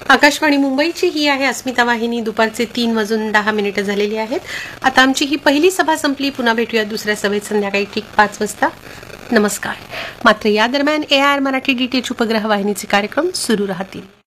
आकाशवाणी मुंबईची ही आहे अस्मिता वाहिनी. दुपारचे 3:10 झालेली आहेत. आता आमची ही पहिली सभा संपली. पुन्हा भेटूया दुसऱ्या सभेत संध्याकाळी ठीक 5 वाजता. नमस्कार. मात्र या दरम्यान AIR मराठी DTH उपग्रह वाहिनीचे कार्यक्रम सुरू राहतील.